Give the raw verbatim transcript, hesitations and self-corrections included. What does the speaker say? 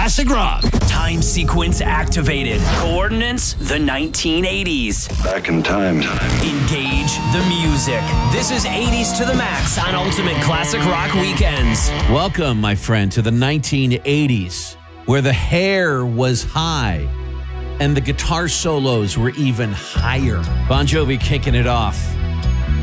classic rock. Time sequence activated. Coordinates, the nineteen eighties. Back in time. Engage the music. This is eighties to the max on Ultimate Classic Rock Weekends. Welcome, my friend, to the nineteen eighties, where the hair was high and the guitar solos were even higher. Bon Jovi kicking it off